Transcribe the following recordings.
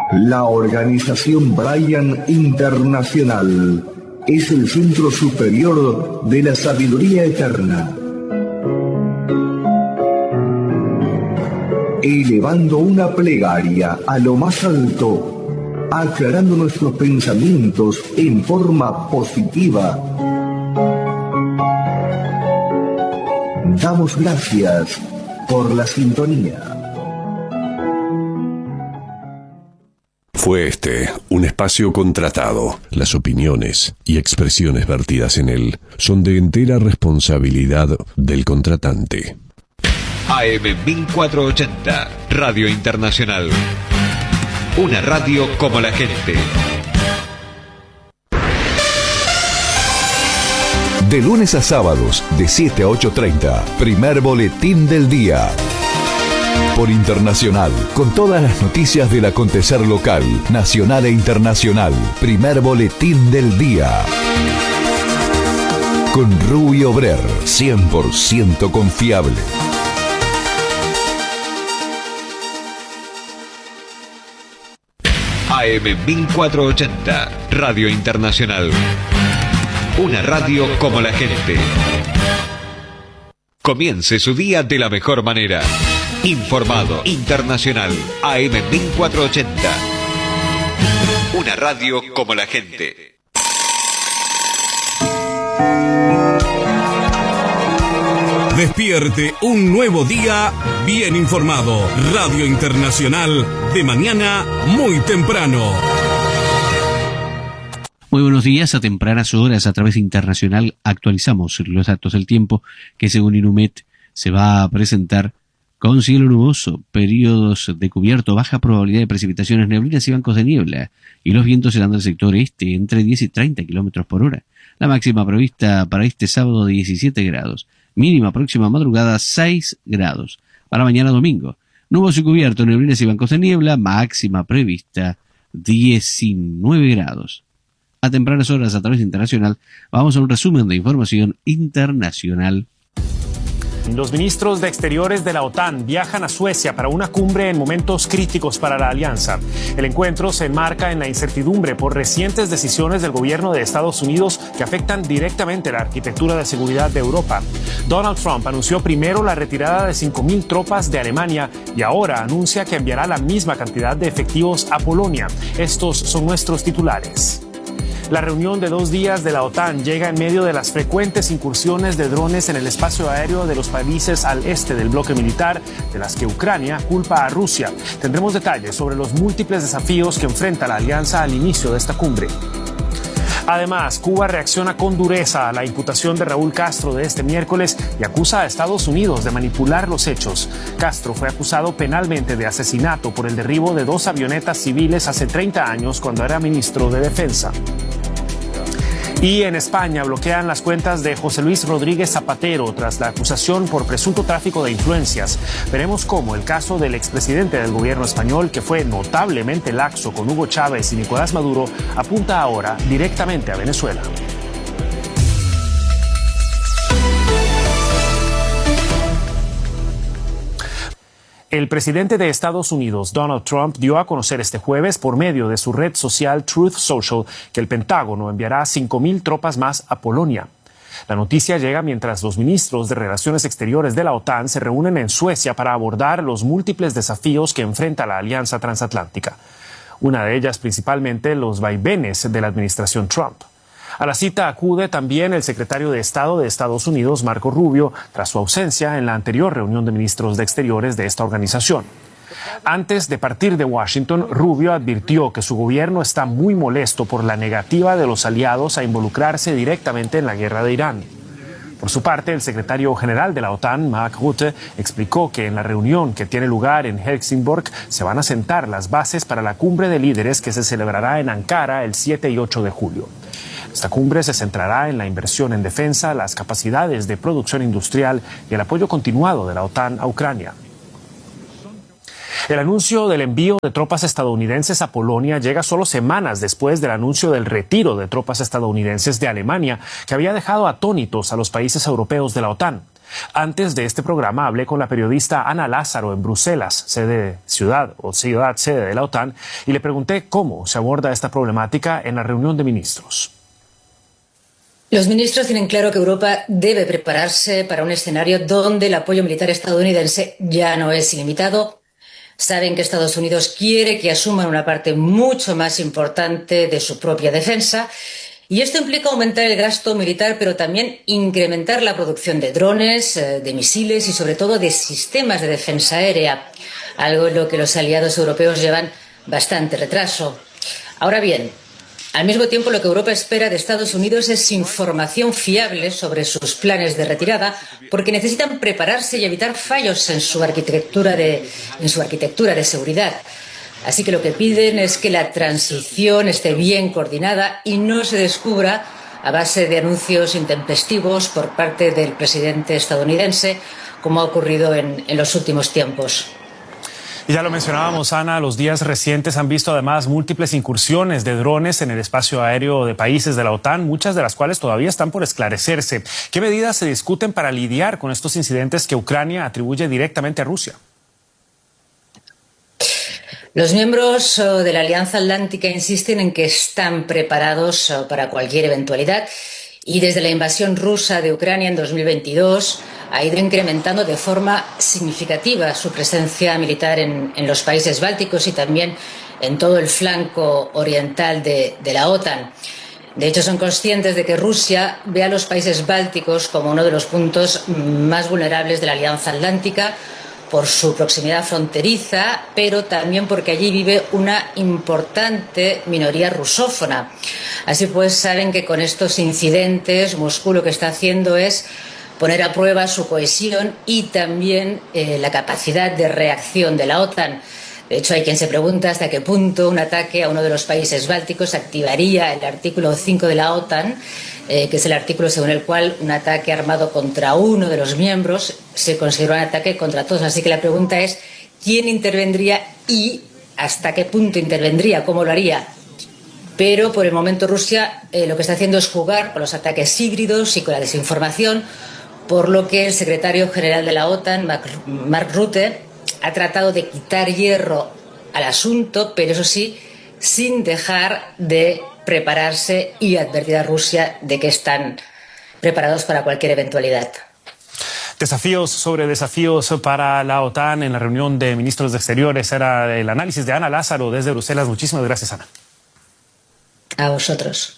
La Organización Bryan Internacional es el centro superior de la sabiduría eterna, elevando una plegaria a lo más alto, aclarando nuestros pensamientos en forma positiva. Damos gracias por la sintonía. Fue este un espacio contratado. Las opiniones y expresiones vertidas en él son de entera responsabilidad del contratante. AM 1480, Radio Internacional. Una radio como la gente. De lunes a sábados, de 7 a 8:30, primer boletín del día. Por Internacional, con todas las noticias del acontecer local, nacional e internacional. Primer boletín del día. Con Rubio Brer, 100% confiable. AM 1480, Radio Internacional. Una radio como la gente. Comience su día de la mejor manera. Informado, internacional, AM 1480. Una radio como la gente. Despierte un nuevo día bien informado. Radio Internacional de mañana muy temprano. Muy buenos días. A tempranas horas a través de Internacional actualizamos los datos del tiempo que según Inumet se va a presentar con cielo nuboso, periodos de cubierto, baja probabilidad de precipitaciones, neblinas y bancos de niebla, y los vientos serán del sector este entre 10 y 30 kilómetros por hora. La máxima prevista para este sábado 17 grados, mínima próxima madrugada 6 grados. Para mañana domingo, nuboso y cubierto, neblinas y bancos de niebla, máxima prevista 19 grados. A tempranas horas a través de Internacional vamos a un resumen de información internacional. Los ministros de Exteriores de la OTAN viajan a Suecia para una cumbre en momentos críticos para la alianza. El encuentro se enmarca en la incertidumbre por recientes decisiones del gobierno de Estados Unidos que afectan directamente la arquitectura de seguridad de Europa. Donald Trump anunció primero la retirada de 5.000 tropas de Alemania y ahora anuncia que enviará la misma cantidad de efectivos a Polonia. Estos son nuestros titulares. La reunión de 2 días de la OTAN llega en medio de las frecuentes incursiones de drones en el espacio aéreo de los países al este del bloque militar, de las que Ucrania culpa a Rusia. Tendremos detalles sobre los múltiples desafíos que enfrenta la alianza al inicio de esta cumbre. Además, Cuba reacciona con dureza a la imputación de Raúl Castro de este miércoles y acusa a Estados Unidos de manipular los hechos. Castro fue acusado penalmente de asesinato por el derribo de 2 avionetas civiles hace 30 años cuando era ministro de Defensa. Y en España bloquean las cuentas de José Luis Rodríguez Zapatero tras la acusación por presunto tráfico de influencias. Veremos cómo el caso del expresidente del gobierno español, que fue notablemente laxo con Hugo Chávez y Nicolás Maduro, apunta ahora directamente a Venezuela. El presidente de Estados Unidos, Donald Trump, dio a conocer este jueves por medio de su red social Truth Social que el Pentágono enviará 5.000 tropas más a Polonia. La noticia llega mientras los ministros de Relaciones Exteriores de la OTAN se reúnen en Suecia para abordar los múltiples desafíos que enfrenta la alianza transatlántica. Una de ellas principalmente los vaivenes de la administración Trump. A la cita acude también el secretario de Estado de Estados Unidos, Marco Rubio, tras su ausencia en la anterior reunión de ministros de Exteriores de esta organización. Antes de partir de Washington, Rubio advirtió que su gobierno está muy molesto por la negativa de los aliados a involucrarse directamente en la guerra de Irán. Por su parte, el secretario general de la OTAN, Mark Rutte, explicó que en la reunión que tiene lugar en Helsingborg se van a sentar las bases para la cumbre de líderes que se celebrará en Ankara el 7 y 8 de julio. Esta cumbre se centrará en la inversión en defensa, las capacidades de producción industrial y el apoyo continuado de la OTAN a Ucrania. El anuncio del envío de tropas estadounidenses a Polonia llega solo semanas después del anuncio del retiro de tropas estadounidenses de Alemania, que había dejado atónitos a los países europeos de la OTAN. Antes de este programa hablé con la periodista Ana Lázaro en Bruselas, ciudad sede de la OTAN, y le pregunté cómo se aborda esta problemática en la reunión de ministros. Los ministros tienen claro que Europa debe prepararse para un escenario donde el apoyo militar estadounidense ya no es ilimitado. Saben que Estados Unidos quiere que asuman una parte mucho más importante de su propia defensa. Y esto implica aumentar el gasto militar, pero también incrementar la producción de drones, de misiles y sobre todo de sistemas de defensa aérea, algo en lo que los aliados europeos llevan bastante retraso. Ahora bien, al mismo tiempo lo que Europa espera de Estados Unidos es información fiable sobre sus planes de retirada, porque necesitan prepararse y evitar fallos en su arquitectura de seguridad. Así que lo que piden es que la transición esté bien coordinada y no se descubra a base de anuncios intempestivos por parte del presidente estadounidense, como ha ocurrido en los últimos tiempos. Y ya lo mencionábamos, Ana, los días recientes han visto además múltiples incursiones de drones en el espacio aéreo de países de la OTAN, muchas de las cuales todavía están por esclarecerse. ¿Qué medidas se discuten para lidiar con estos incidentes que Ucrania atribuye directamente a Rusia? Los miembros de la Alianza Atlántica insisten en que están preparados para cualquier eventualidad y desde la invasión rusa de Ucrania en 2022 ha ido incrementando de forma significativa su presencia militar en los países bálticos y también en todo el flanco oriental de la OTAN. De hecho, son conscientes de que Rusia ve a los países bálticos como uno de los puntos más vulnerables de la Alianza Atlántica, por su proximidad fronteriza, pero también porque allí vive una importante minoría rusófona. Así pues, saben que con estos incidentes Moscú lo que está haciendo es poner a prueba su cohesión y también la capacidad de reacción de la OTAN. De hecho, hay quien se pregunta hasta qué punto un ataque a uno de los países bálticos activaría el artículo 5 de la OTAN, que es el artículo según el cual un ataque armado contra uno de los miembros se considera un ataque contra todos. Así que la pregunta es, ¿quién intervendría y hasta qué punto intervendría? ¿Cómo lo haría? Pero por el momento Rusia lo que está haciendo es jugar con los ataques híbridos y con la desinformación, por lo que el secretario general de la OTAN, Mark Rutte, ha tratado de quitar hierro al asunto, pero eso sí, sin dejar de prepararse y advertir a Rusia de que están preparados para cualquier eventualidad. Desafíos sobre desafíos para la OTAN en la reunión de ministros de Exteriores. Era el análisis de Ana Lázaro desde Bruselas. Muchísimas gracias, Ana. A vosotros.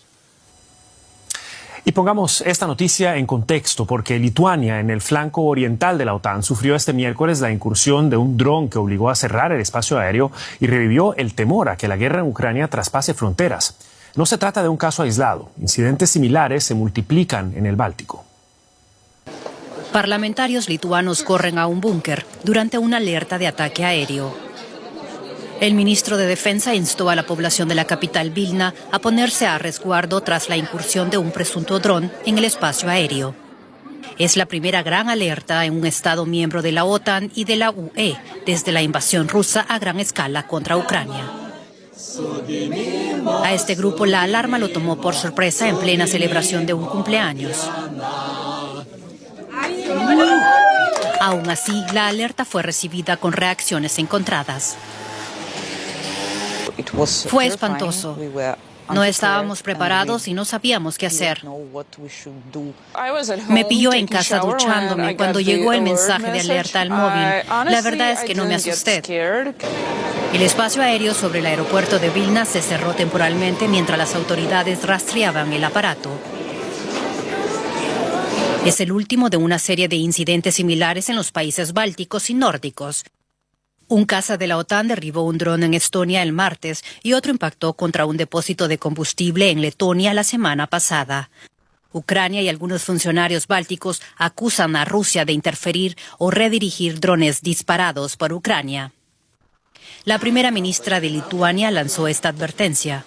Y pongamos esta noticia en contexto, porque Lituania, en el flanco oriental de la OTAN, sufrió este miércoles la incursión de un dron que obligó a cerrar el espacio aéreo y revivió el temor a que la guerra en Ucrania traspase fronteras. No se trata de un caso aislado. Incidentes similares se multiplican en el Báltico. Parlamentarios lituanos corren a un búnker durante una alerta de ataque aéreo. El ministro de Defensa instó a la población de la capital Vilna a ponerse a resguardo tras la incursión de un presunto dron en el espacio aéreo. Es la primera gran alerta en un Estado miembro de la OTAN y de la UE desde la invasión rusa a gran escala contra Ucrania. A este grupo la alarma lo tomó por sorpresa en plena celebración de un cumpleaños. Aún así, la alerta fue recibida con reacciones encontradas. Fue espantoso. No estábamos preparados y no sabíamos qué hacer. Me pilló en casa duchándome cuando llegó el mensaje de alerta al móvil. La verdad es que no me asusté. El espacio aéreo sobre el aeropuerto de Vilna se cerró temporalmente mientras las autoridades rastreaban el aparato. Es el último de una serie de incidentes similares en los países bálticos y nórdicos. Un caza de la OTAN derribó un dron en Estonia el martes y otro impactó contra un depósito de combustible en Letonia la semana pasada. Ucrania y algunos funcionarios bálticos acusan a Rusia de interferir o redirigir drones disparados por Ucrania. La primera ministra de Lituania lanzó esta advertencia.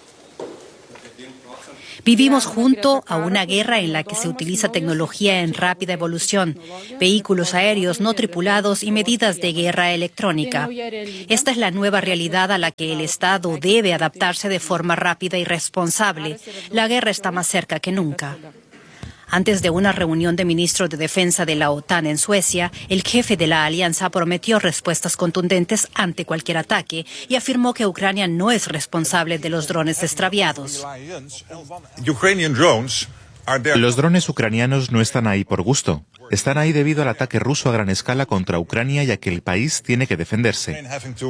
Vivimos junto a una guerra en la que se utiliza tecnología en rápida evolución, vehículos aéreos no tripulados y medidas de guerra electrónica. Esta es la nueva realidad a la que el Estado debe adaptarse de forma rápida y responsable. La guerra está más cerca que nunca. Antes de una reunión de ministros de defensa de la OTAN en Suecia, el jefe de la alianza prometió respuestas contundentes ante cualquier ataque y afirmó que Ucrania no es responsable de los drones extraviados. Los drones ucranianos no están ahí por gusto. Están ahí debido al ataque ruso a gran escala contra Ucrania, ya que el país tiene que defenderse.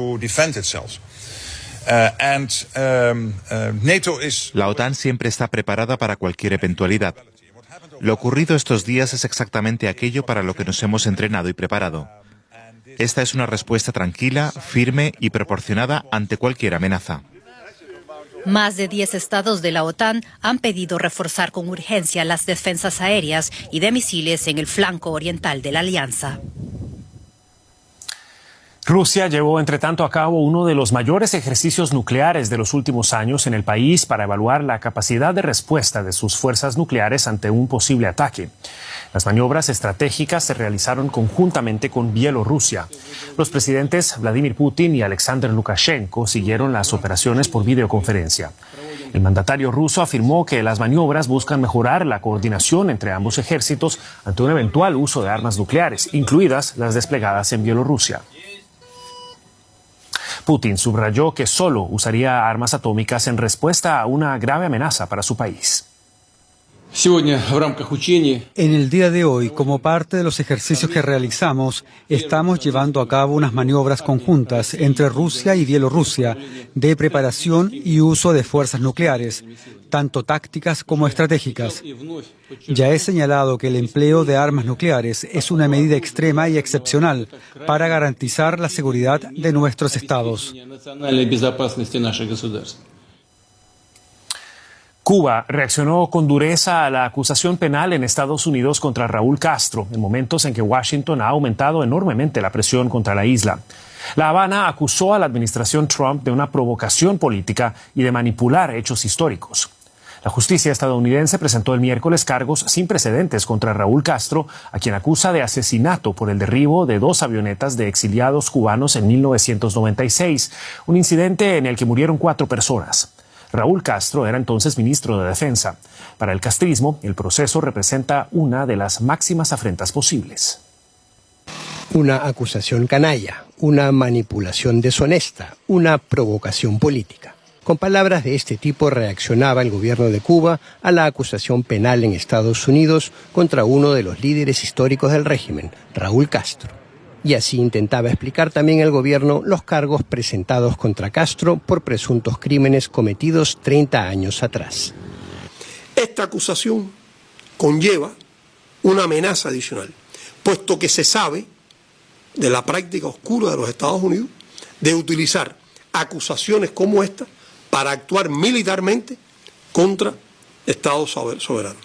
La OTAN siempre está preparada para cualquier eventualidad. Lo ocurrido estos días es exactamente aquello para lo que nos hemos entrenado y preparado. Esta es una respuesta tranquila, firme y proporcionada ante cualquier amenaza. Más de 10 estados de la OTAN han pedido reforzar con urgencia las defensas aéreas y de misiles en el flanco oriental de la alianza. Rusia llevó, entre tanto, a cabo uno de los mayores ejercicios nucleares de los últimos años en el país para evaluar la capacidad de respuesta de sus fuerzas nucleares ante un posible ataque. Las maniobras estratégicas se realizaron conjuntamente con Bielorrusia. Los presidentes Vladimir Putin y Alexander Lukashenko siguieron las operaciones por videoconferencia. El mandatario ruso afirmó que las maniobras buscan mejorar la coordinación entre ambos ejércitos ante un eventual uso de armas nucleares, incluidas las desplegadas en Bielorrusia. Putin subrayó que solo usaría armas atómicas en respuesta a una grave amenaza para su país. En el día de hoy, como parte de los ejercicios que realizamos, estamos llevando a cabo unas maniobras conjuntas entre Rusia y Bielorrusia de preparación y uso de fuerzas nucleares, tanto tácticas como estratégicas. Ya he señalado que el empleo de armas nucleares es una medida extrema y excepcional para garantizar la seguridad de nuestros estados. Cuba reaccionó con dureza a la acusación penal en Estados Unidos contra Raúl Castro, en momentos en que Washington ha aumentado enormemente la presión contra la isla. La Habana acusó a la administración Trump de una provocación política y de manipular hechos históricos. La justicia estadounidense presentó el miércoles cargos sin precedentes contra Raúl Castro, a quien acusa de asesinato por el derribo de 2 avionetas de exiliados cubanos en 1996, un incidente en el que murieron 4 personas. Raúl Castro era entonces ministro de Defensa. Para el castrismo, el proceso representa una de las máximas afrentas posibles. Una acusación canalla, una manipulación deshonesta, una provocación política. Con palabras de este tipo reaccionaba el gobierno de Cuba a la acusación penal en Estados Unidos contra uno de los líderes históricos del régimen, Raúl Castro. Y así intentaba explicar también el gobierno los cargos presentados contra Castro por presuntos crímenes cometidos 30 años atrás. Esta acusación conlleva una amenaza adicional, puesto que se sabe de la práctica oscura de los Estados Unidos de utilizar acusaciones como esta para actuar militarmente contra Estados soberanos.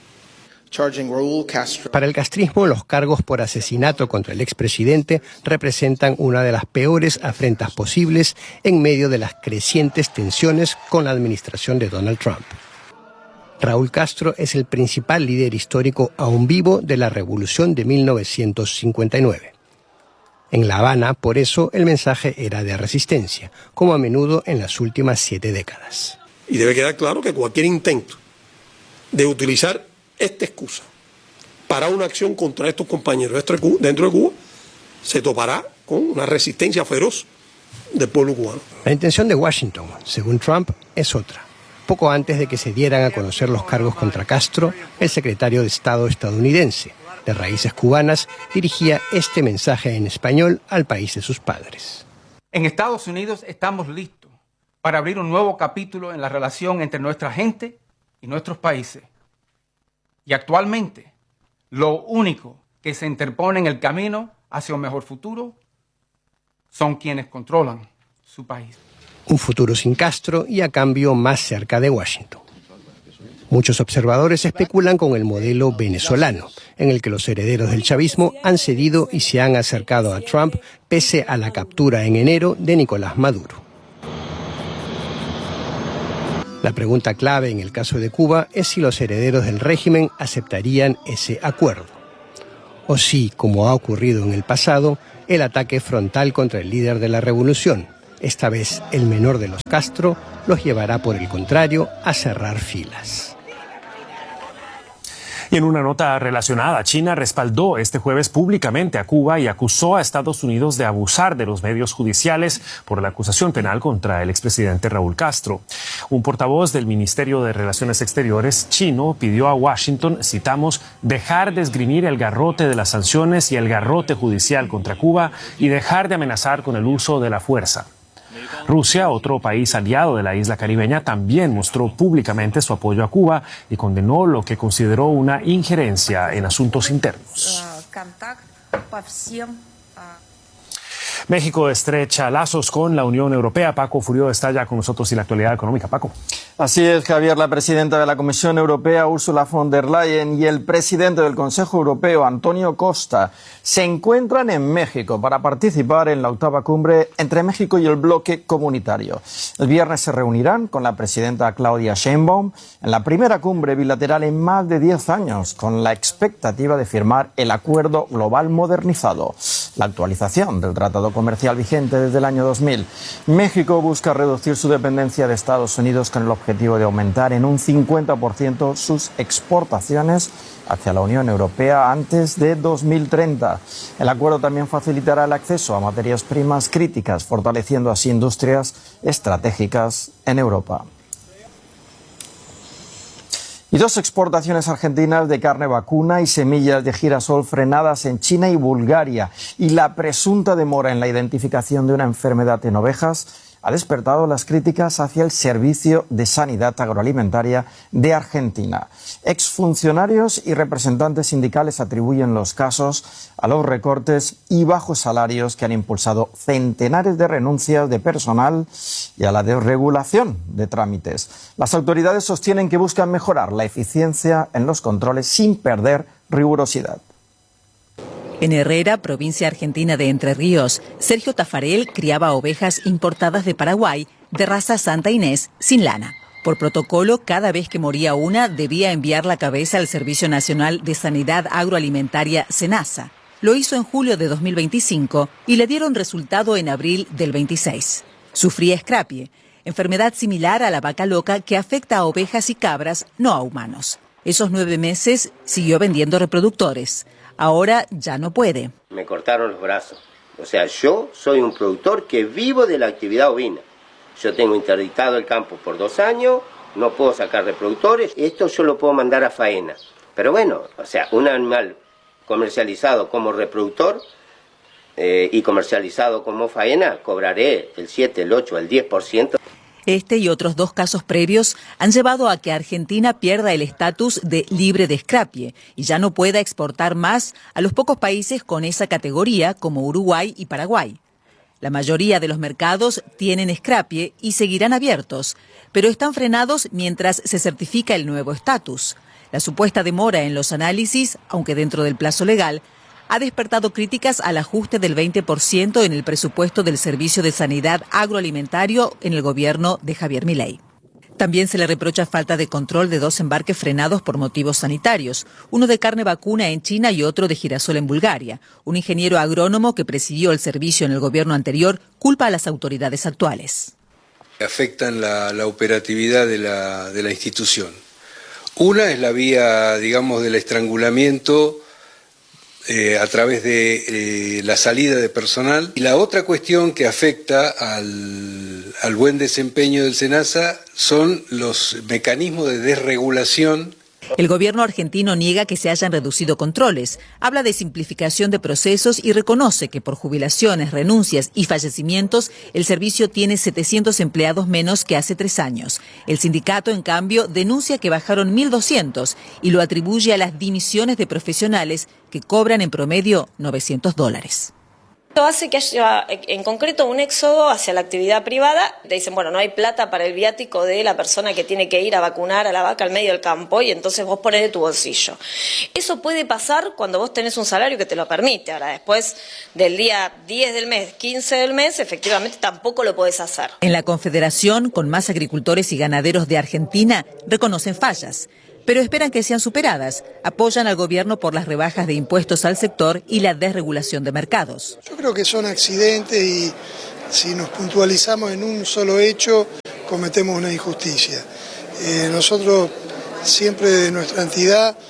Para el castrismo, los cargos por asesinato contra el expresidente representan una de las peores afrentas posibles en medio de las crecientes tensiones con la administración de Donald Trump. Raúl Castro es el principal líder histórico aún vivo de la revolución de 1959. En La Habana, por eso, el mensaje era de resistencia, como a menudo en las últimas 7 décadas. Y debe quedar claro que cualquier intento de utilizar esta excusa para una acción contra estos compañeros dentro de Cuba se topará con una resistencia feroz del pueblo cubano. La intención de Washington, según Trump, es otra. Poco antes de que se dieran a conocer los cargos contra Castro, el secretario de Estado estadounidense, de raíces cubanas, dirigía este mensaje en español al país de sus padres. En Estados Unidos estamos listos para abrir un nuevo capítulo en la relación entre nuestra gente y nuestros países. Y actualmente, lo único que se interpone en el camino hacia un mejor futuro son quienes controlan su país. Un futuro sin Castro y a cambio más cerca de Washington. Muchos observadores especulan con el modelo venezolano, en el que los herederos del chavismo han cedido y se han acercado a Trump pese a la captura en enero de Nicolás Maduro. La pregunta clave en el caso de Cuba es si los herederos del régimen aceptarían ese acuerdo. O si, como ha ocurrido en el pasado, el ataque frontal contra el líder de la revolución, esta vez el menor de los Castro, los llevará por el contrario a cerrar filas. Y en una nota relacionada, China respaldó este jueves públicamente a Cuba y acusó a Estados Unidos de abusar de los medios judiciales por la acusación penal contra el expresidente Raúl Castro. Un portavoz del Ministerio de Relaciones Exteriores chino pidió a Washington, citamos, dejar de esgrimir el garrote de las sanciones y el garrote judicial contra Cuba y dejar de amenazar con el uso de la fuerza. Rusia, otro país aliado de la isla caribeña, también mostró públicamente su apoyo a Cuba y condenó lo que consideró una injerencia en asuntos internos. México estrecha lazos con la Unión Europea. Paco Furió está ya con nosotros y la actualidad económica. Paco. Así es, Javier. La presidenta de la Comisión Europea, Ursula von der Leyen, y el presidente del Consejo Europeo, Antonio Costa, se encuentran en México para participar en la 8ª cumbre entre México y el bloque comunitario. El viernes se reunirán con la presidenta Claudia Sheinbaum en la primera cumbre bilateral en más de 10 años, con la expectativa de firmar el Acuerdo Global Modernizado, la actualización del Tratado Comercial vigente desde el año 2000. México busca reducir su dependencia de Estados Unidos con el objetivo de aumentar en un 50% sus exportaciones hacia la Unión Europea antes de 2030. El acuerdo también facilitará el acceso a materias primas críticas, fortaleciendo así industrias estratégicas en Europa. Y 2 exportaciones argentinas de carne vacuna y semillas de girasol frenadas en China y Bulgaria, y la presunta demora en la identificación de una enfermedad en ovejas ha despertado las críticas hacia el Servicio de Sanidad Agroalimentaria de Argentina. Exfuncionarios y representantes sindicales atribuyen los casos a los recortes y bajos salarios que han impulsado centenares de renuncias de personal y a la desregulación de trámites. Las autoridades sostienen que buscan mejorar la eficiencia en los controles sin perder rigurosidad. En Herrera, provincia argentina de Entre Ríos, Sergio Tafarel criaba ovejas importadas de Paraguay de raza Santa Inés sin lana. Por protocolo, cada vez que moría una, debía enviar la cabeza al Servicio Nacional de Sanidad Agroalimentaria, SENASA. Lo hizo en julio de 2025 y le dieron resultado en abril del 26. Sufría escrapie, enfermedad similar a la vaca loca que afecta a ovejas y cabras, no a humanos. Esos 9 meses siguió vendiendo reproductores. Ahora ya no puede. Me cortaron los brazos. O sea, yo soy un productor que vivo de la actividad ovina. Yo tengo interdictado el campo por 2 años, no puedo sacar reproductores. Esto yo lo puedo mandar a faena. Pero bueno, o sea, un animal comercializado como reproductor y comercializado como faena, cobraré el 7, el 8, el 10%. Este y otros 2 casos previos han llevado a que Argentina pierda el estatus de libre de escrapie y ya no pueda exportar más a los pocos países con esa categoría como Uruguay y Paraguay. La mayoría de los mercados tienen escrapie y seguirán abiertos, pero están frenados mientras se certifica el nuevo estatus. La supuesta demora en los análisis, aunque dentro del plazo legal, ha despertado críticas al ajuste del 20% en el presupuesto del Servicio de Sanidad Agroalimentario en el gobierno de Javier Milei. También se le reprocha falta de control de 2 embarques frenados por motivos sanitarios, uno de carne vacuna en China y otro de girasol en Bulgaria. Un ingeniero agrónomo que presidió el servicio en el gobierno anterior culpa a las autoridades actuales. Afectan la operatividad de la institución. Una es la vía, digamos, del estrangulamiento a través de la salida de personal. Y la otra cuestión que afecta al buen desempeño del SENASA son los mecanismos de desregulación. El gobierno argentino niega que se hayan reducido controles, habla de simplificación de procesos y reconoce que por jubilaciones, renuncias y fallecimientos el servicio tiene 700 empleados menos que hace 3 años. El sindicato, en cambio, denuncia que bajaron 1.200 y lo atribuye a las dimisiones de profesionales que cobran en promedio $900. Esto hace que haya, en concreto, un éxodo hacia la actividad privada. Te dicen, bueno, no hay plata para el viático de la persona que tiene que ir a vacunar a la vaca al medio del campo y entonces vos ponés de tu bolsillo. Eso puede pasar cuando vos tenés un salario que te lo permite. Ahora, después del día 10 del mes, 15 del mes, efectivamente tampoco lo podés hacer. En la Confederación, con más agricultores y ganaderos de Argentina, reconocen fallas, pero esperan que sean superadas. Apoyan al gobierno por las rebajas de impuestos al sector y la desregulación de mercados. Yo creo que son accidentes y si nos puntualizamos en un solo hecho, cometemos una injusticia. Nosotros siempre de nuestra entidad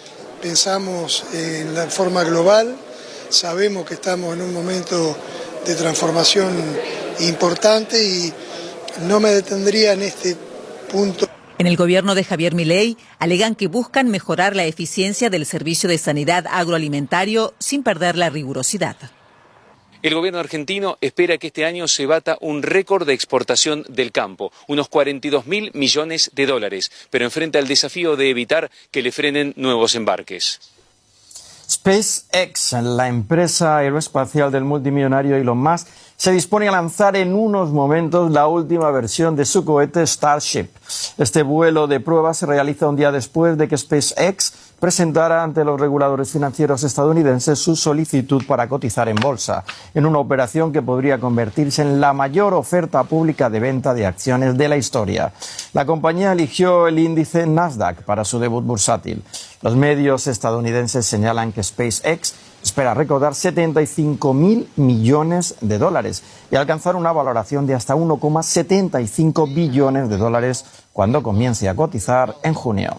pensamos en la forma global, sabemos que estamos en un momento de transformación importante y no me detendría en este punto. En el gobierno de Javier Milei alegan que buscan mejorar la eficiencia del servicio de sanidad agroalimentario sin perder la rigurosidad. El gobierno argentino espera que este año se bata un récord de exportación del campo, unos 42.000 millones de dólares, pero enfrenta el desafío de evitar que le frenen nuevos embarques. SpaceX, la empresa aeroespacial del multimillonario Elon Musk, se dispone a lanzar en unos momentos la última versión de su cohete Starship. Este vuelo de prueba se realiza un día después de que SpaceX presentara ante los reguladores financieros estadounidenses su solicitud para cotizar en bolsa, en una operación que podría convertirse en la mayor oferta pública de venta de acciones de la historia. La compañía eligió el índice Nasdaq para su debut bursátil. Los medios estadounidenses señalan que SpaceX espera recaudar 75.000 millones de dólares y alcanzar una valoración de hasta 1,75 billones de dólares cuando comience a cotizar en junio.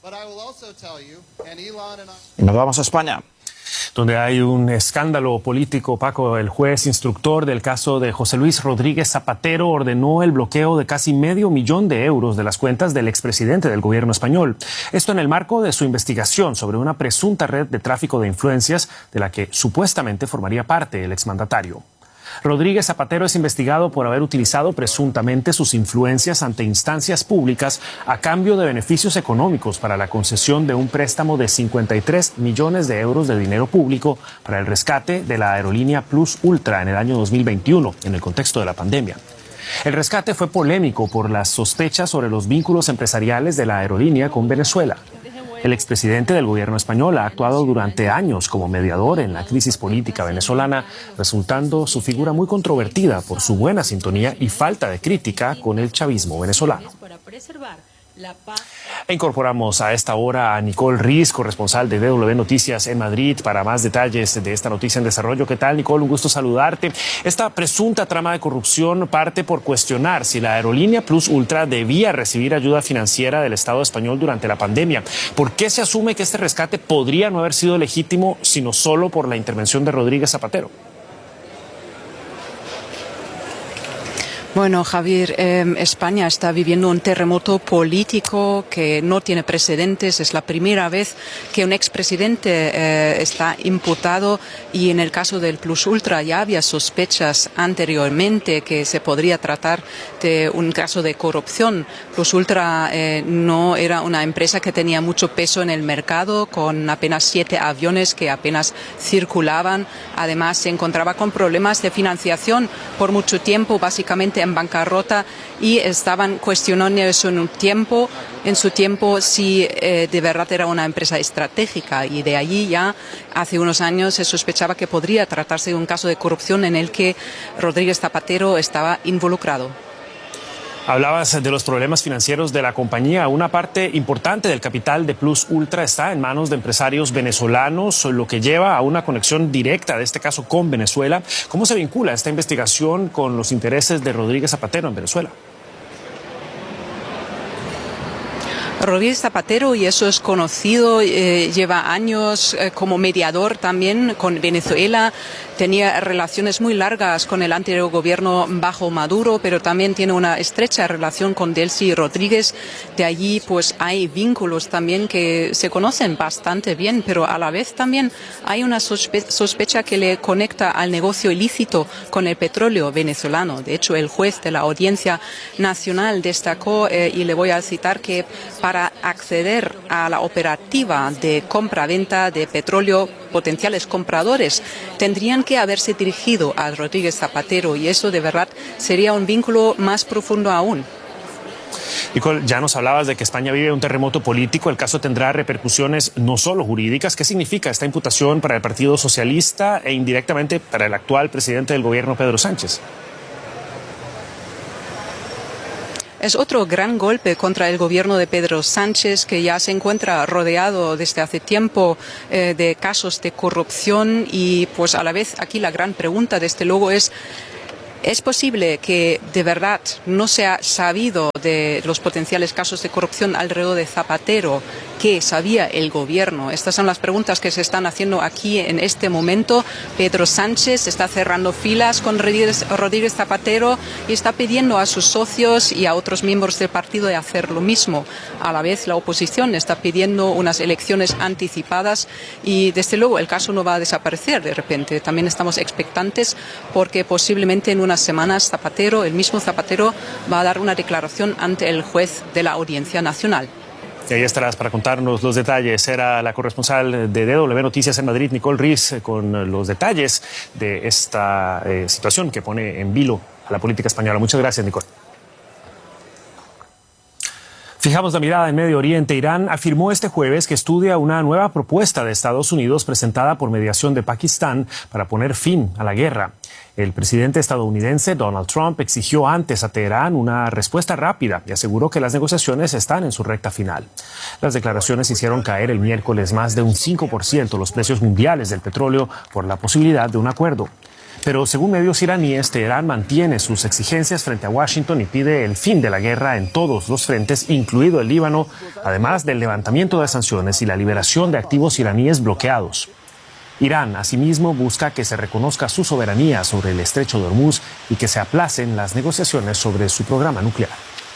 Y nos vamos a España, donde hay un escándalo político, Paco. El juez instructor del caso de José Luis Rodríguez Zapatero ordenó el bloqueo de casi $500,000 de euros de las cuentas del expresidente del gobierno español. Esto en el marco de su investigación sobre una presunta red de tráfico de influencias de la que supuestamente formaría parte el exmandatario. Rodríguez Zapatero es investigado por haber utilizado presuntamente sus influencias ante instancias públicas a cambio de beneficios económicos para la concesión de un préstamo de 53 millones de euros de dinero público para el rescate de la aerolínea Plus Ultra en el año 2021, en el contexto de la pandemia. El rescate fue polémico por las sospechas sobre los vínculos empresariales de la aerolínea con Venezuela. El expresidente del gobierno español ha actuado durante años como mediador en la crisis política venezolana, resultando su figura muy controvertida por su buena sintonía y falta de crítica con el chavismo venezolano. Incorporamos a esta hora a Nicole Riz, corresponsal de DW Noticias en Madrid, para más detalles de esta noticia en desarrollo. ¿Qué tal, Nicole? Un gusto saludarte. Esta presunta trama de corrupción parte por cuestionar si la aerolínea Plus Ultra debía recibir ayuda financiera del Estado español durante la pandemia. ¿Por qué se asume que este rescate podría no haber sido legítimo, sino solo por la intervención de Rodríguez Zapatero? Bueno, Javier, España está viviendo un terremoto político que no tiene precedentes. Es la primera vez que un expresidente está imputado, y en el caso del Plus Ultra ya había sospechas anteriormente que se podría tratar de un caso de corrupción. Plus Ultra no era una empresa que tenía mucho peso en el mercado, con apenas 7 aviones que apenas circulaban. Además, se encontraba con problemas de financiación por mucho tiempo, básicamente en bancarrota, y estaban cuestionando eso en su tiempo si de verdad era una empresa estratégica, y de allí ya hace unos años se sospechaba que podría tratarse de un caso de corrupción en el que Rodríguez Zapatero estaba involucrado. Hablabas de los problemas financieros de la compañía. Una parte importante del capital de Plus Ultra está en manos de empresarios venezolanos, lo que lleva a una conexión directa de este caso con Venezuela. ¿Cómo se vincula esta investigación con los intereses de Rodríguez Zapatero en Venezuela? Rodríguez Zapatero, y eso es conocido, lleva años como mediador también con Venezuela. Tenía relaciones muy largas con el anterior gobierno bajo Maduro, pero también tiene una estrecha relación con Delcy Rodríguez. De allí pues hay vínculos también que se conocen bastante bien, pero a la vez también hay una sospecha que le conecta al negocio ilícito con el petróleo venezolano. De hecho, el juez de la Audiencia Nacional destacó, y le voy a citar, que para acceder a la operativa de compra-venta de petróleo, potenciales compradores tendrían que haberse dirigido a Rodríguez Zapatero, y eso de verdad sería un vínculo más profundo aún. Nicole, ya nos hablabas de que España vive un terremoto político. El caso tendrá repercusiones no solo jurídicas. ¿Qué significa esta imputación para el Partido Socialista e indirectamente para el actual presidente del gobierno, Pedro Sánchez? Es otro gran golpe contra el gobierno de Pedro Sánchez, que ya se encuentra rodeado desde hace tiempo de casos de corrupción, y pues a la vez aquí la gran pregunta desde luego ¿es posible que de verdad no se ha sabido de los potenciales casos de corrupción alrededor de Zapatero, ¿Qué sabía el gobierno? Estas son las preguntas que se están haciendo aquí en este momento. Pedro Sánchez está cerrando filas con Rodríguez Zapatero y está pidiendo a sus socios y a otros miembros del partido de hacer lo mismo. A la vez, la oposición está pidiendo unas elecciones anticipadas y, desde luego, el caso no va a desaparecer de repente. También estamos expectantes porque posiblemente en unas semanas el mismo Zapatero, va a dar una declaración ante el juez de la Audiencia Nacional. Y ahí estarás para contarnos los detalles. Era la corresponsal de DW Noticias en Madrid, Nicole Riz, con los detalles de esta situación que pone en vilo a la política española. Muchas gracias, Nicole. Fijamos la mirada en Medio Oriente. Irán afirmó este jueves que estudia una nueva propuesta de Estados Unidos presentada por mediación de Pakistán para poner fin a la guerra. El presidente estadounidense Donald Trump exigió antes a Teherán una respuesta rápida y aseguró que las negociaciones están en su recta final. Las declaraciones hicieron caer el miércoles más de un 5% los precios mundiales del petróleo por la posibilidad de un acuerdo. Pero según medios iraníes, Teherán mantiene sus exigencias frente a Washington y pide el fin de la guerra en todos los frentes, incluido el Líbano, además del levantamiento de sanciones y la liberación de activos iraníes bloqueados. Irán, asimismo, busca que se reconozca su soberanía sobre el estrecho de Hormuz y que se aplacen las negociaciones sobre su programa nuclear.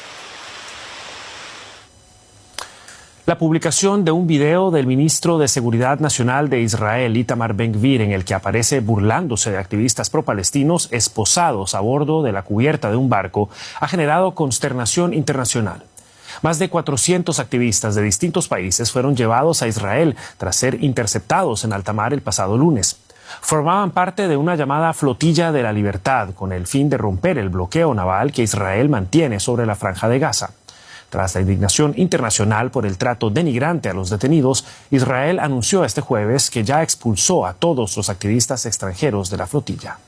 La publicación de un video del ministro de Seguridad Nacional de Israel, Itamar Ben-Gvir, en el que aparece burlándose de activistas pro-palestinos esposados a bordo de la cubierta de un barco, ha generado consternación internacional. Más de 400 activistas de distintos países fueron llevados a Israel tras ser interceptados en alta mar el pasado lunes. Formaban parte de una llamada Flotilla de la Libertad, con el fin de romper el bloqueo naval que Israel mantiene sobre la Franja de Gaza. Tras la indignación internacional por el trato denigrante a los detenidos, Israel anunció este jueves que ya expulsó a todos los activistas extranjeros de la flotilla.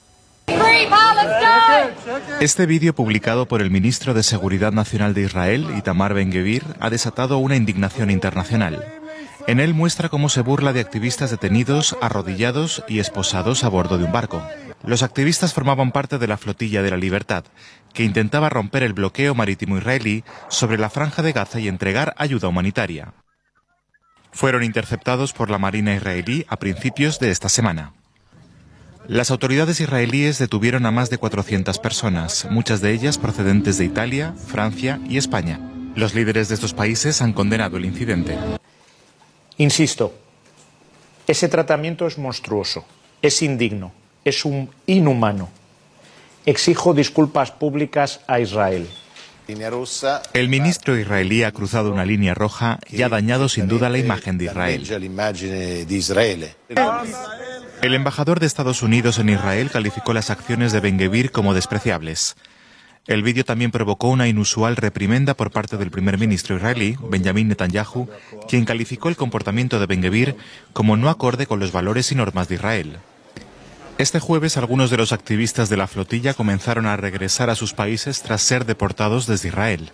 Este vídeo publicado por el ministro de Seguridad Nacional de Israel, Itamar Ben-Gvir, ha desatado una indignación internacional. En él muestra cómo se burla de activistas detenidos, arrodillados y esposados a bordo de un barco. Los activistas formaban parte de la Flotilla de la Libertad, que intentaba romper el bloqueo marítimo israelí sobre la Franja de Gaza y entregar ayuda humanitaria. Fueron interceptados por la Marina israelí a principios de esta semana. Las autoridades israelíes detuvieron a más de 400 personas, muchas de ellas procedentes de Italia, Francia y España. Los líderes de estos países han condenado el incidente. Insisto, ese tratamiento es monstruoso, es indigno, es inhumano. Exijo disculpas públicas a Israel. El ministro israelí ha cruzado una línea roja y ha dañado sin duda la imagen de Israel. El embajador de Estados Unidos en Israel calificó las acciones de Ben-Gvir como despreciables. El vídeo también provocó una inusual reprimenda por parte del primer ministro israelí, Benjamin Netanyahu, quien calificó el comportamiento de Ben-Gvir como no acorde con los valores y normas de Israel. Este jueves, algunos de los activistas de la flotilla comenzaron a regresar a sus países tras ser deportados desde Israel.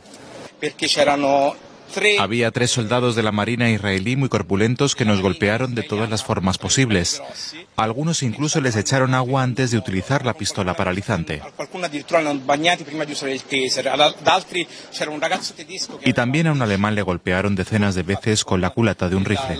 Había 3 soldados de la Marina israelí muy corpulentos que nos golpearon de todas las formas posibles. A algunos incluso les echaron agua antes de utilizar la pistola paralizante. Y también a un alemán le golpearon decenas de veces con la culata de un rifle.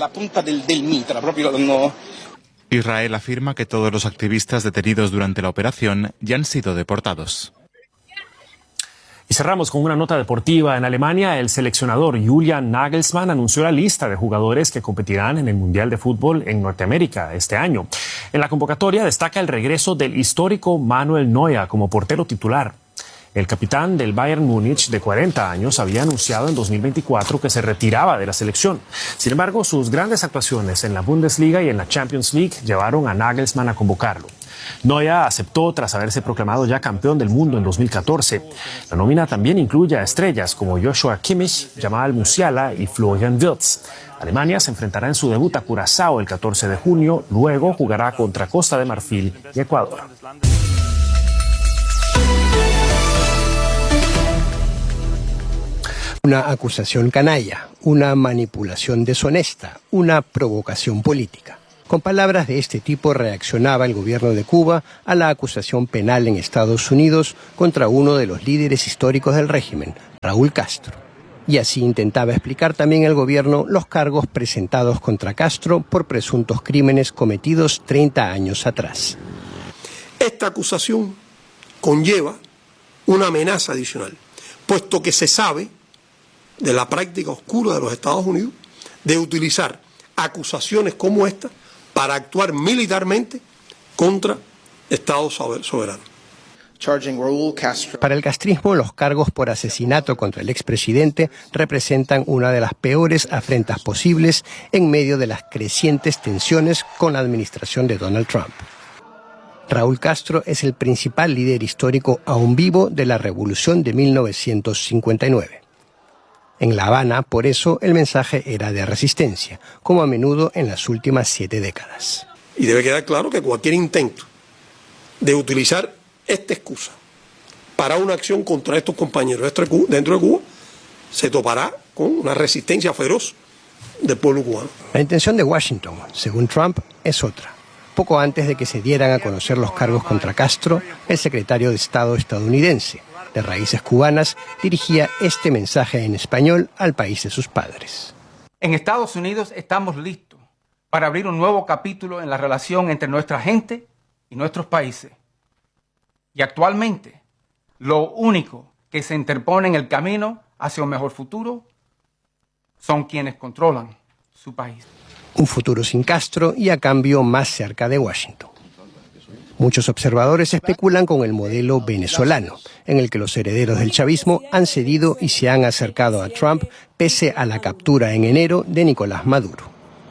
Israel afirma que todos los activistas detenidos durante la operación ya han sido deportados. Y cerramos con una nota deportiva. En Alemania, el seleccionador Julian Nagelsmann anunció la lista de jugadores que competirán en el Mundial de Fútbol en Norteamérica este año. En la convocatoria destaca el regreso del histórico Manuel Neuer como portero titular. El capitán del Bayern Múnich, de 40 años, había anunciado en 2024 que se retiraba de la selección. Sin embargo, sus grandes actuaciones en la Bundesliga y en la Champions League llevaron a Nagelsmann a convocarlo. Neuer aceptó tras haberse proclamado ya campeón del mundo en 2014. La nómina también incluye a estrellas como Joshua Kimmich, Jamal Musiala y Florian Wirtz. Alemania se enfrentará en su debut a Curazao el 14 de junio, luego jugará contra Costa de Marfil y Ecuador. Una acusación canalla, una manipulación deshonesta, una provocación política. Con palabras de este tipo reaccionaba el gobierno de Cuba a la acusación penal en Estados Unidos contra uno de los líderes históricos del régimen, Raúl Castro. Y así intentaba explicar también el gobierno los cargos presentados contra Castro por presuntos crímenes cometidos 30 años atrás. Esta acusación conlleva una amenaza adicional, puesto que se sabe de la práctica oscura de los Estados Unidos de utilizar acusaciones como esta para actuar militarmente contra Estados soberanos. Para el castrismo, los cargos por asesinato contra el expresidente representan una de las peores afrentas posibles en medio de las crecientes tensiones con la administración de Donald Trump. Raúl Castro es el principal líder histórico aún vivo de la revolución de 1959. En La Habana, por eso, el mensaje era de resistencia, como a menudo en las últimas 7 décadas. Y debe quedar claro que cualquier intento de utilizar esta excusa para una acción contra estos compañeros dentro de Cuba se topará con una resistencia feroz del pueblo cubano. La intención de Washington, según Trump, es otra. Poco antes de que se dieran a conocer los cargos contra Castro, el secretario de Estado estadounidense, de raíces cubanas, dirigía este mensaje en español al país de sus padres. En Estados Unidos estamos listos para abrir un nuevo capítulo en la relación entre nuestra gente y nuestros países. Y actualmente, lo único que se interpone en el camino hacia un mejor futuro son quienes controlan su país. Un futuro sin Castro y a cambio más cerca de Washington. Muchos observadores especulan con el modelo venezolano, en el que los herederos del chavismo han cedido y se han acercado a Trump pese a la captura en enero de Nicolás Maduro.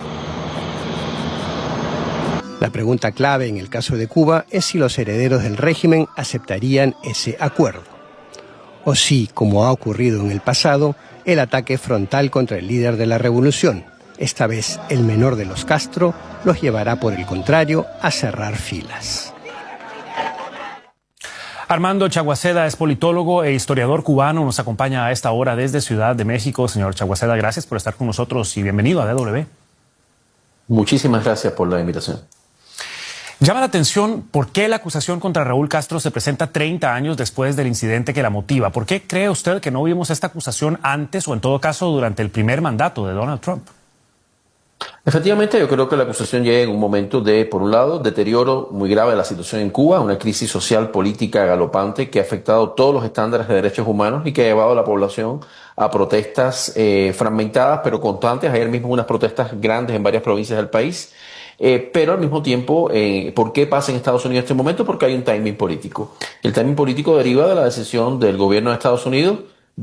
La pregunta clave en el caso de Cuba es si los herederos del régimen aceptarían ese acuerdo. O si, como ha ocurrido en el pasado, el ataque frontal contra el líder de la revolución, esta vez el menor de los Castro, los llevará por el contrario a cerrar filas. Armando Chaguaceda es politólogo e historiador cubano, nos acompaña a esta hora desde Ciudad de México. Señor Chaguaceda, gracias por estar con nosotros y bienvenido a DW. Muchísimas gracias por la invitación. Llama la atención por qué la acusación contra Raúl Castro se presenta 30 años después del incidente que la motiva. ¿Por qué cree usted que no vimos esta acusación antes o en todo caso durante el primer mandato de Donald Trump? Efectivamente, yo creo que la acusación llega en un momento de, por un lado, deterioro muy grave de la situación en Cuba, una crisis social política galopante que ha afectado todos los estándares de derechos humanos y que ha llevado a la población a protestas fragmentadas pero constantes. Ayer mismo unas protestas grandes en varias provincias del país. Pero al mismo tiempo, ¿por qué pasa en Estados Unidos en este momento? Porque hay un timing político. El timing político deriva de la decisión del gobierno de Estados Unidos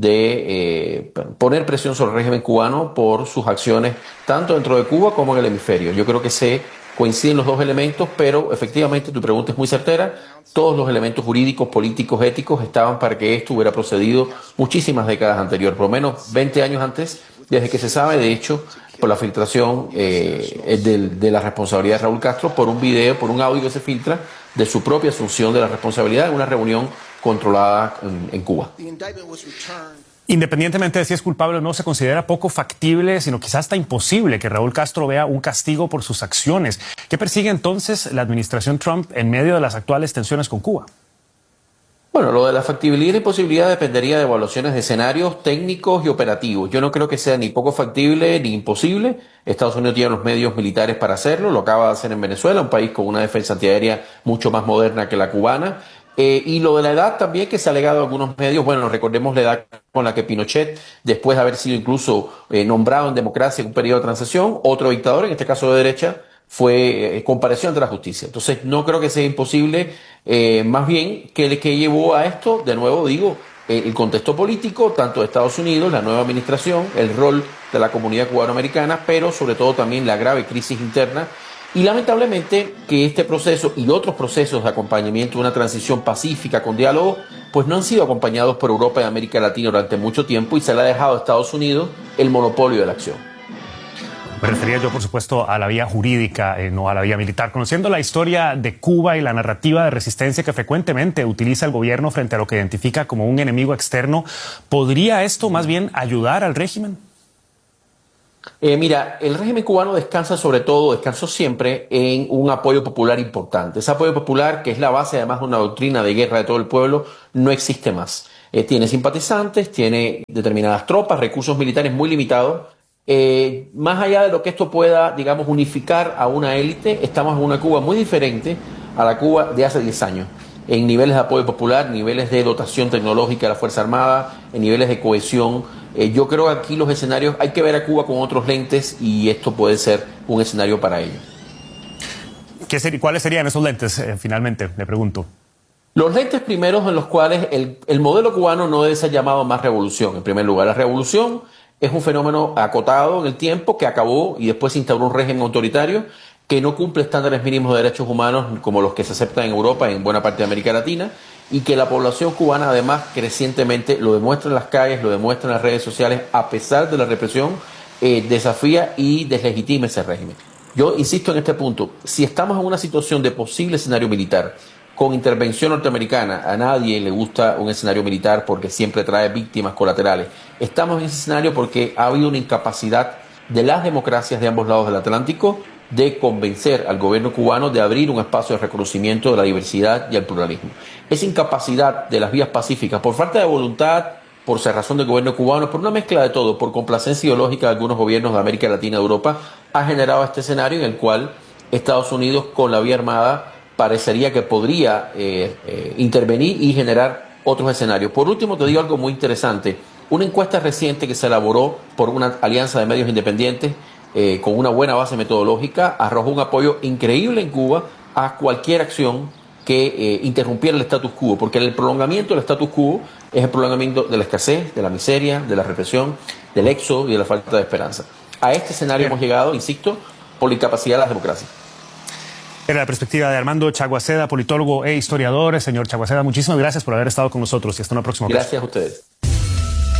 de poner presión sobre el régimen cubano por sus acciones tanto dentro de Cuba como en el hemisferio. Yo creo que se coinciden los dos elementos, pero efectivamente tu pregunta es muy certera. Todos los elementos jurídicos, políticos, éticos estaban para que esto hubiera procedido muchísimas décadas anteriores, por lo menos 20 años antes, desde que se sabe, de hecho, por la filtración de la responsabilidad de Raúl Castro por un video, por un audio que se filtra de su propia asunción de la responsabilidad en una reunión controlada en Cuba. Independientemente de si es culpable o no, se considera poco factible, sino quizás hasta imposible que Raúl Castro vea un castigo por sus acciones. ¿Qué persigue entonces la administración Trump en medio de las actuales tensiones con Cuba? Bueno, lo de la factibilidad y la imposibilidad dependería de evaluaciones de escenarios técnicos y operativos. Yo no creo que sea ni poco factible ni imposible. Estados Unidos tiene los medios militares para hacerlo, lo acaba de hacer en Venezuela, un país con una defensa antiaérea mucho más moderna que la cubana. Y lo de la edad también, que se ha alegado a algunos medios, bueno, recordemos la edad con la que Pinochet, después de haber sido incluso nombrado en democracia en un periodo de transición, otro dictador, en este caso de derecha, compareció ante la justicia. Entonces no creo que sea imposible, más bien que llevó a esto, de nuevo digo, el contexto político, tanto de Estados Unidos, la nueva administración, el rol de la comunidad cubanoamericana, pero sobre todo también la grave crisis interna. Y lamentablemente que este proceso y otros procesos de acompañamiento de una transición pacífica con diálogo, pues no han sido acompañados por Europa y América Latina durante mucho tiempo y se le ha dejado a Estados Unidos el monopolio de la acción. Me refería yo, por supuesto, a la vía jurídica, no a la vía militar. Conociendo la historia de Cuba y la narrativa de resistencia que frecuentemente utiliza el gobierno frente a lo que identifica como un enemigo externo, ¿podría esto más bien ayudar al régimen? Mira, el régimen cubano descansó siempre en un apoyo popular importante. Ese apoyo popular, que es la base además de una doctrina de guerra de todo el pueblo, no existe más. Tiene simpatizantes, tiene determinadas tropas, recursos militares muy limitados. Más allá de lo que esto pueda, digamos, unificar a una élite, estamos en una Cuba muy diferente a la Cuba de hace 10 años. En niveles de apoyo popular, niveles de dotación tecnológica de la Fuerza Armada, en niveles de cohesión. Yo creo que aquí los escenarios, hay que ver a Cuba con otros lentes y esto puede ser un escenario para ello. ¿Cuáles serían esos lentes, finalmente, le pregunto? Los lentes primeros en los cuales el modelo cubano no debe ser llamado más revolución. En primer lugar, la revolución es un fenómeno acotado en el tiempo que acabó y después se instauró un régimen autoritario que no cumple estándares mínimos de derechos humanos como los que se aceptan en Europa y en buena parte de América Latina, y que la población cubana además crecientemente lo demuestra en las calles, lo demuestra en las redes sociales, a pesar de la represión, desafía y deslegitima ese régimen. Yo insisto en este punto, si estamos en una situación de posible escenario militar, con intervención norteamericana, a nadie le gusta un escenario militar porque siempre trae víctimas colaterales. Estamos en ese escenario porque ha habido una incapacidad de las democracias de ambos lados del Atlántico de convencer al gobierno cubano de abrir un espacio de reconocimiento de la diversidad y el pluralismo. Esa incapacidad de las vías pacíficas, por falta de voluntad, por cerrazón del gobierno cubano, por una mezcla de todo, por complacencia ideológica de algunos gobiernos de América Latina y Europa, ha generado este escenario en el cual Estados Unidos, con la vía armada, parecería que podría intervenir y generar otros escenarios. Por último, te digo algo muy interesante. Una encuesta reciente que se elaboró por una alianza de medios independientes con una buena base metodológica arrojó un apoyo increíble en Cuba a cualquier acción que interrumpiera el status quo, porque el prolongamiento del status quo es el prolongamiento de la escasez, de la miseria, de la represión, del éxodo y de la falta de esperanza. A este escenario hemos llegado, insisto, por la incapacidad de las democracias. Era la perspectiva de Armando Chaguaceda, politólogo e historiador. Señor Chaguaceda, muchísimas gracias por haber estado con nosotros y hasta una próxima ocasión. Gracias a ustedes.